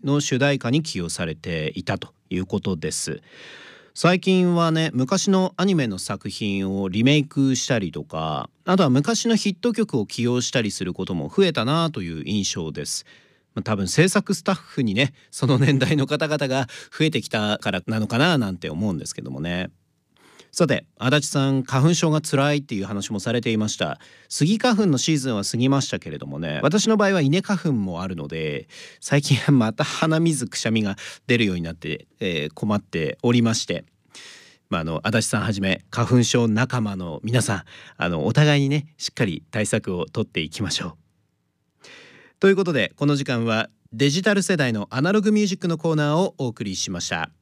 の主題歌に起用されていたということです。最近はね、昔のアニメの作品をリメイクしたりとか、あとは昔のヒット曲を起用したりすることも増えたなという印象です。多分制作スタッフにね、その年代の方々が増えてきたからなのかななんて思うんですけどもね。さて、足立さん、花粉症が辛いっていう話もされていました。スギ花粉のシーズンは過ぎましたけれどもね、私の場合は稲花粉もあるので、最近また鼻水くしゃみが出るようになって、困っておりまして、足立さんはじめ花粉症仲間の皆さん、お互いにね、しっかり対策を取っていきましょう。ということで、この時間はデジタル世代のアナログミュージックのコーナーをお送りしました。